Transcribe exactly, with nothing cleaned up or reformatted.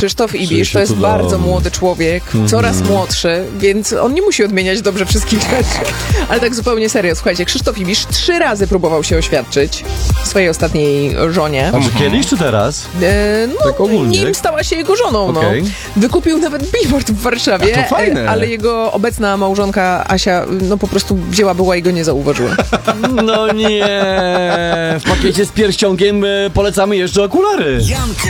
Krzysztof Ibisz Krzysiu to jest cudowny. bardzo młody człowiek, Mhm. coraz młodszy, więc on nie musi odmieniać dobrze wszystkich rzeczy. Ale tak zupełnie serio, słuchajcie, Krzysztof Ibisz trzy razy próbował się oświadczyć swojej ostatniej żonie. A czy kiedyś, czy teraz? E, no, Tak ogólnie. nim stała się jego żoną, Okej. no. Wykupił nawet billboard w Warszawie, A to fajne. e, ale jego obecna małżonka Asia, no po prostu wzięła była i go nie zauważyła. No nie. W pakiecie z pierścionkiem e, polecamy jeszcze okulary. Janku